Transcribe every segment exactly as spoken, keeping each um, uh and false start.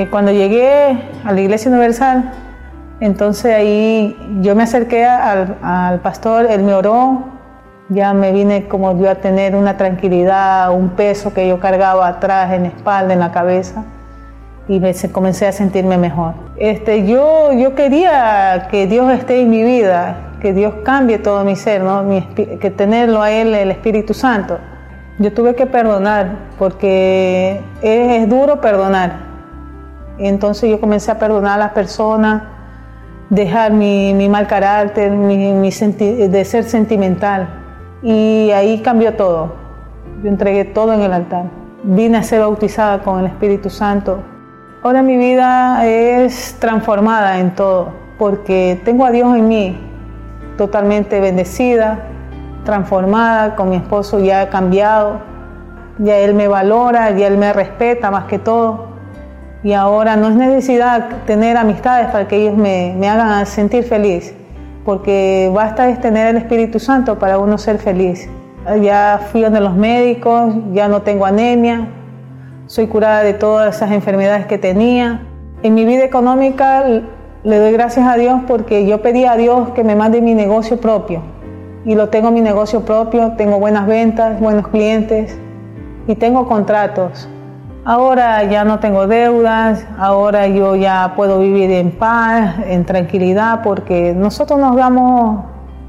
Eh, cuando llegué a la Iglesia Universal, entonces ahí yo me acerqué al, al pastor, él me oró, ya me vine como yo a tener una tranquilidad, un peso que yo cargaba atrás en la espalda, en la cabeza, y me, comencé a sentirme mejor. Este, yo, yo quería que Dios esté en mi vida, que Dios cambie todo mi ser, ¿no? Mi, que tenerlo a Él, el Espíritu Santo. Yo tuve que perdonar, porque es, es duro perdonar. Entonces yo comencé a perdonar a las personas, dejar mi, mi mal carácter, mi, mi senti- de ser sentimental. Y ahí cambió todo. Yo entregué todo en el altar. Vine a ser bautizada con el Espíritu Santo. Ahora mi vida es transformada en todo, porque tengo a Dios en mí, totalmente bendecida, transformada, con mi esposo ya he cambiado, ya Él me valora, ya Él me respeta más que todo. Y ahora no es necesidad tener amistades para que ellos me, me hagan sentir feliz, porque basta es tener el Espíritu Santo para uno ser feliz. Ya fui donde los médicos, ya no tengo anemia, soy curada de todas esas enfermedades que tenía. En mi vida económica le doy gracias a Dios porque yo pedí a Dios que me mande mi negocio propio. Y lo tengo mi negocio propio, tengo buenas ventas, buenos clientes y tengo contratos. Ahora ya no tengo deudas, ahora yo ya puedo vivir en paz, en tranquilidad, porque nosotros nos damos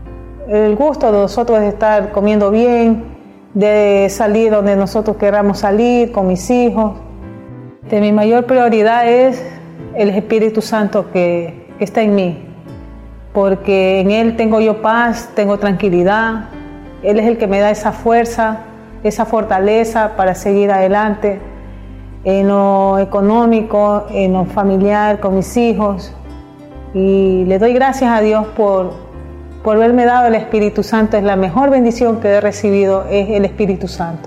el gusto de nosotros de estar comiendo bien, de salir donde nosotros queramos salir con mis hijos. De mi mayor prioridad es el Espíritu Santo que, que está en mí, porque en Él tengo yo paz, tengo tranquilidad. Él es el que me da esa fuerza, esa fortaleza para seguir adelante en lo económico, en lo familiar, con mis hijos. Y le doy gracias a Dios por, por haberme dado el Espíritu Santo. Es la mejor bendición que he recibido, es el Espíritu Santo.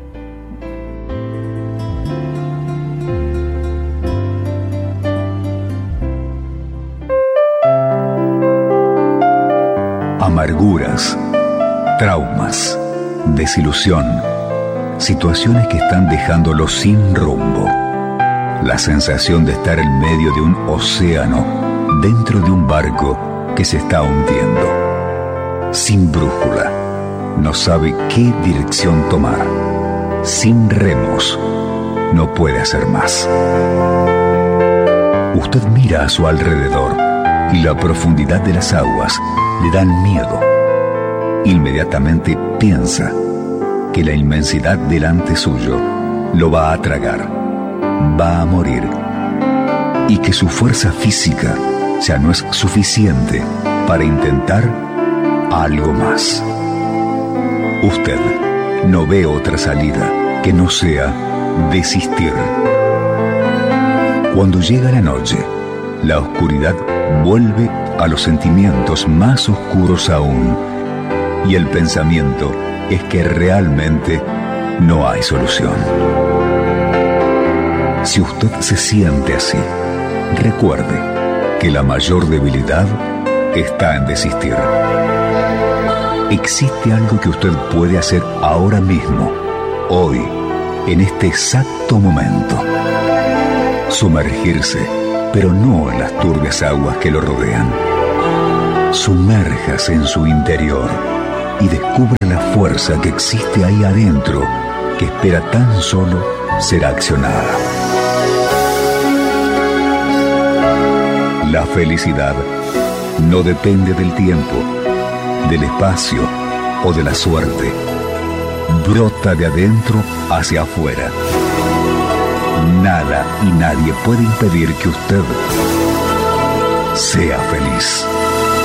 Amarguras, traumas, desilusión, situaciones que están dejándolo sin rumbo. La sensación de estar en medio de un océano, dentro de un barco que se está hundiendo. Sin brújula, no sabe qué dirección tomar. Sin remos, no puede hacer más. Usted mira a su alrededor y la profundidad de las aguas le dan miedo. Inmediatamente piensa que la inmensidad delante suyo lo va a tragar, va a morir, y que su fuerza física ya no es suficiente para intentar algo más. Usted no ve otra salida que no sea desistir. Cuando llega la noche, la oscuridad vuelve a los sentimientos más oscuros aún, y el pensamiento es que realmente no hay solución. Si usted se siente así, recuerde que la mayor debilidad está en desistir. Existe algo que usted puede hacer ahora mismo, hoy, en este exacto momento. Sumergirse, pero no en las turbias aguas que lo rodean. Sumérjase en su interior y descubra la fuerza que existe ahí adentro, que espera tan solo ser accionada. La felicidad no depende del tiempo, del espacio o de la suerte. Brota de adentro hacia afuera. Nada y nadie puede impedir que usted sea feliz.